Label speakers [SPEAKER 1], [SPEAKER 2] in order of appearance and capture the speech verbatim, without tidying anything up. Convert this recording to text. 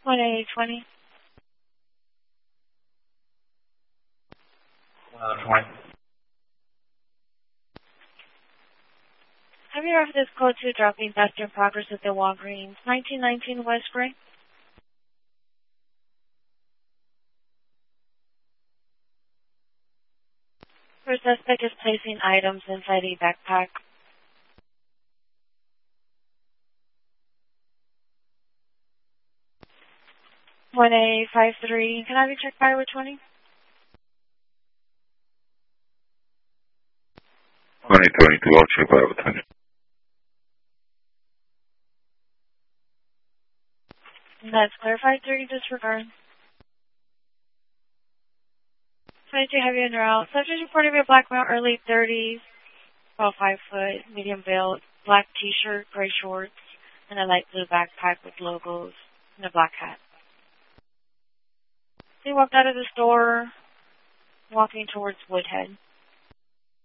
[SPEAKER 1] one eight twenty.
[SPEAKER 2] Uh, twenty.
[SPEAKER 1] Have you ever this code two dropping faster in progress at the Walgreens, nineteen nineteen West Spring? First suspect is placing items inside a backpack. one eight five three. Can I have you check fire with twenty?
[SPEAKER 3] twenty twenty-two, I'll check fire with twenty.
[SPEAKER 1] That's clarified. thirty disregard. twenty-two heavy and out. Subject reported to be a black male, early thirties, about five foot, medium build, black t-shirt, gray shorts, and a light blue backpack with logos and a black hat. He walked out of the store, walking towards Woodhead.